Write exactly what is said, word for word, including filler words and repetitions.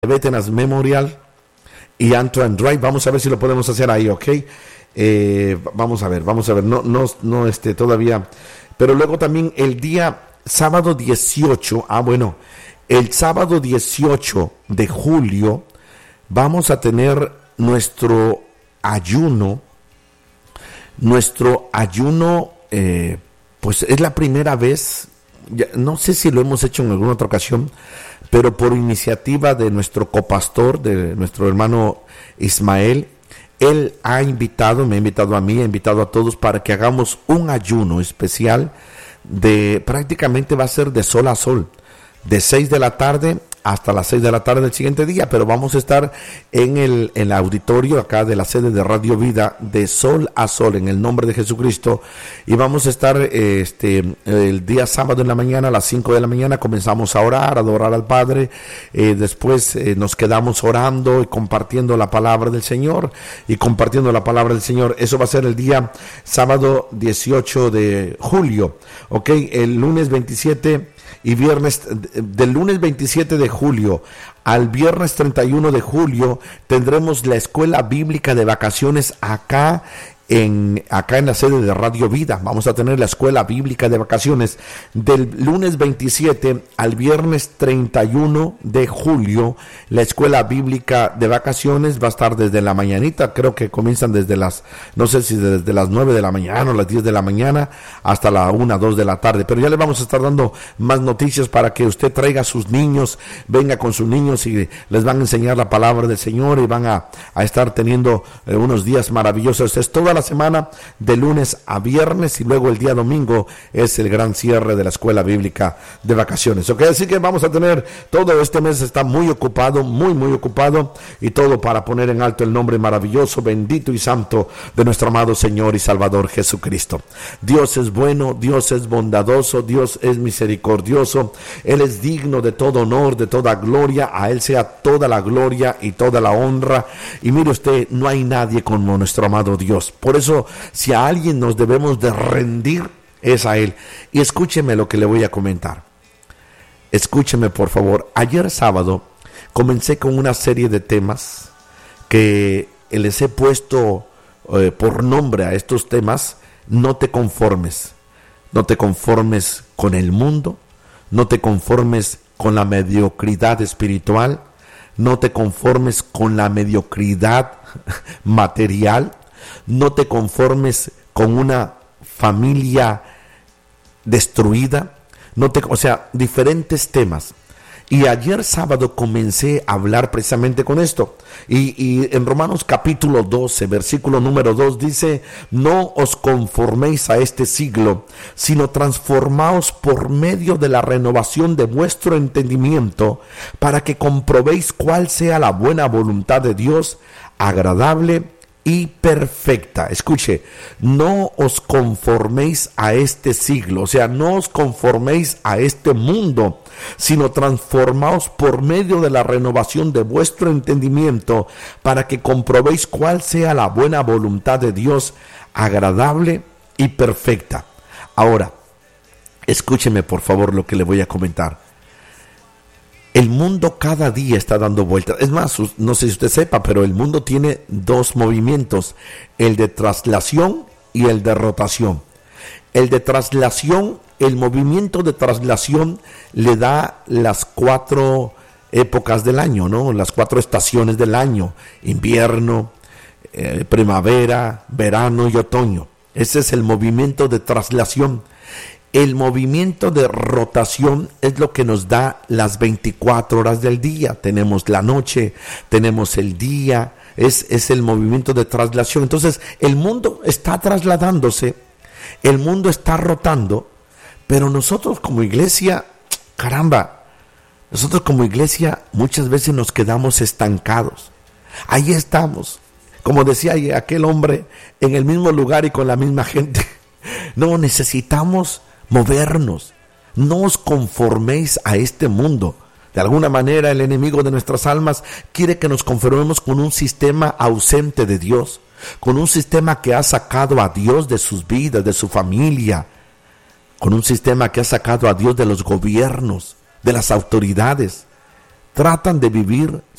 Veterans Memorial y Antoine Drive. Vamos a ver si lo podemos hacer ahí, ¿ok? Eh, vamos a ver, vamos a ver. No, no, no, este, todavía. Pero luego también el día sábado dieciocho, ah, bueno, el sábado dieciocho de julio vamos a tener nuestro ayuno, nuestro ayuno, eh, pues es la primera vez, ya, no sé si lo hemos hecho en alguna otra ocasión, pero por iniciativa de nuestro copastor, de nuestro hermano Ismael, él ha invitado, me ha invitado a mí, ha invitado a todos para que hagamos un ayuno especial de, prácticamente va a ser de sol a sol, de seis de la tarde hasta las seis de la tarde del siguiente día, pero vamos a estar en el, en el auditorio acá de la sede de Radio Vida, de sol a sol, en el nombre de Jesucristo, y vamos a estar eh, este el día sábado en la mañana, a las cinco de la mañana, comenzamos a orar, a adorar al Padre, eh, después eh, nos quedamos orando y compartiendo la palabra del Señor, y compartiendo la palabra del Señor. Eso va a ser el día sábado dieciocho de julio, ok, el lunes veintisiete y viernes, del lunes veintisiete de julio al viernes treinta y uno de julio tendremos la escuela bíblica de vacaciones acá en acá en la sede de Radio Vida. Vamos a tener la escuela bíblica de vacaciones del lunes veintisiete al viernes treinta y uno de julio. La escuela bíblica de vacaciones va a estar desde la mañanita, creo que comienzan desde las, no sé si desde las nueve de la mañana o las diez de la mañana hasta la una, dos de la tarde, pero ya le vamos a estar dando más noticias para que usted traiga a sus niños, venga con sus niños y les van a enseñar la palabra del Señor y van a, a estar teniendo eh, unos días maravillosos. Es toda la semana de lunes a viernes, y luego el día domingo es el gran cierre de la escuela bíblica de vacaciones, ok, así que vamos a tener todo este mes, está muy ocupado, muy muy ocupado, y todo para poner en alto el nombre maravilloso, bendito y santo de nuestro amado Señor y Salvador Jesucristo. Dios es bueno, Dios es bondadoso, Dios es misericordioso, Él es digno de todo honor, de toda gloria, a Él sea toda la gloria y toda la honra. Y mire usted, no hay nadie como nuestro amado Dios. Por eso, si a alguien nos debemos de rendir, es a Él. Y escúcheme lo que le voy a comentar. Escúcheme, por favor. Ayer sábado comencé con una serie de temas que les he puesto eh, por nombre a estos temas. No te conformes. No te conformes con el mundo. No te conformes con la mediocridad espiritual. No te conformes con la mediocridad material. No te conformes con una familia destruida. No te, o sea, diferentes temas. Y ayer sábado comencé a hablar precisamente con esto. Y, y en Romanos capítulo doce, versículo número dos dice: no os conforméis a este siglo, sino transformaos por medio de la renovación de vuestro entendimiento, para que comprobéis cuál sea la buena voluntad de Dios, agradable y perfecta. Escuche, no os conforméis a este siglo, o sea, no os conforméis a este mundo, sino transformaos por medio de la renovación de vuestro entendimiento, para que comprobéis cuál sea la buena voluntad de Dios, agradable y perfecta. Ahora, escúcheme por favor lo que le voy a comentar. El mundo cada día está dando vueltas. Es más, no sé si usted sepa, pero el mundo tiene dos movimientos: el de traslación y el de rotación. El de traslación, el movimiento de traslación le da las cuatro épocas del año, ¿no? Las cuatro estaciones del año: invierno, eh, primavera, verano y otoño. Ese es el movimiento de traslación. El movimiento de rotación es lo que nos da las veinticuatro horas del día. Tenemos la noche, tenemos el día, es, es el movimiento de traslación. Entonces, el mundo está trasladándose, el mundo está rotando, pero nosotros como iglesia, caramba, nosotros como iglesia muchas veces nos quedamos estancados. Ahí estamos, como decía aquel hombre, en el mismo lugar y con la misma gente. No, necesitamos movernos. No os conforméis a este mundo. De alguna manera el enemigo de nuestras almas quiere que nos conformemos con un sistema ausente de Dios, con un sistema que ha sacado a Dios de sus vidas, de su familia, con un sistema que ha sacado a Dios de los gobiernos, de las autoridades. tratan de vivir